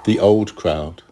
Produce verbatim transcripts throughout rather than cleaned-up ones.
The old crowd.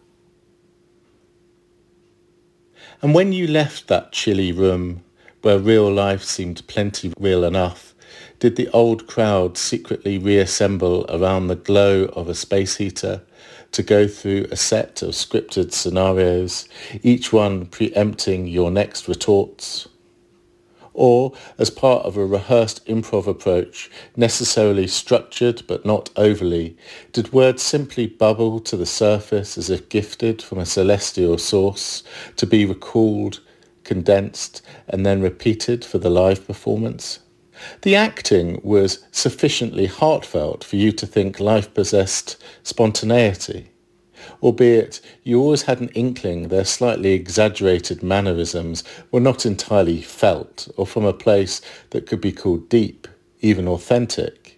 And when you left that chilly room, where real life seemed plenty real enough, did the old crowd secretly reassemble around the glow of a space heater to go through a set of scripted scenarios, each one preempting your next retorts? Or, as part of a rehearsed improv approach, necessarily structured but not overly, did words simply bubble to the surface as if gifted from a celestial source, to be recalled, condensed, and then repeated for the live performance? The acting was sufficiently heartfelt for you to think life possessed spontaneity, albeit you always had an inkling their slightly exaggerated mannerisms were not entirely felt or from a place that could be called deep, even authentic.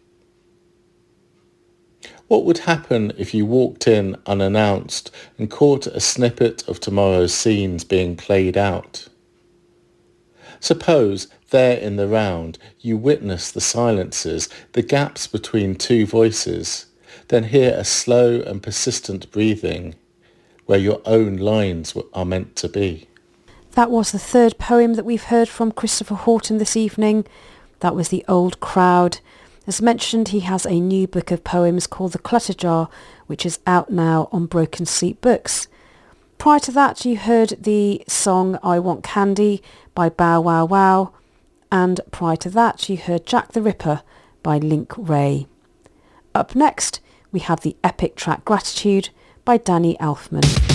What would happen if you walked in unannounced and caught a snippet of tomorrow's scenes being played out? Suppose, there in the round, you witness the silences, the gaps between two voices, then hear a slow and persistent breathing where your own lines are meant to be. That was the third poem that we've heard from Christopher Horton this evening. That was The Old Crowd. As mentioned, he has a new book of poems called The Clutter Jar, which is out now on Broken Sleep Books. Prior to that, you heard the song I Want Candy by Bow Wow Wow, and prior to that, you heard Jack the Ripper by Link Wray. Up next, we have the epic track Gratitude by Danny Elfman.